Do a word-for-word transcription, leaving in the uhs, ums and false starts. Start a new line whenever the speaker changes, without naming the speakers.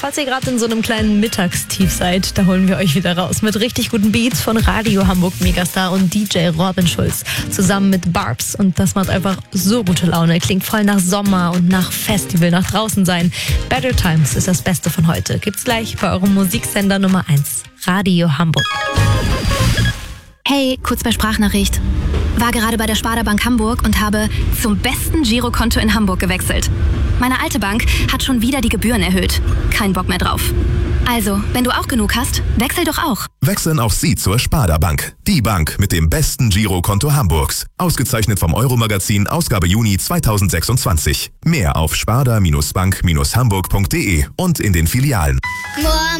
Falls ihr gerade in so einem kleinen Mittagstief seid, da holen wir euch wieder raus mit richtig guten Beats von Radio Hamburg Megastar und D J Robin Schulz zusammen mit Barbs. Und das macht einfach so gute Laune. Klingt voll nach Sommer und nach Festival, nach draußen sein. Better Times ist das Beste von heute. Gibt's gleich bei eurem Musiksender Nummer eins, Radio Hamburg.
Hey, kurz bei Sprachnachricht. War gerade bei der Sparda Bank Hamburg und habe zum besten Girokonto in Hamburg gewechselt. Meine alte Bank hat schon wieder die Gebühren erhöht. Kein Bock mehr drauf. Also, wenn du auch genug hast, wechsel doch auch.
Wechseln auch Sie zur Sparda Bank. Die Bank mit dem besten Girokonto Hamburgs. Ausgezeichnet vom Euro-Magazin, Ausgabe Juni zweitausendsechsundzwanzig. Mehr auf sparda Bindestrich bank Bindestrich hamburg Punkt de und in den Filialen.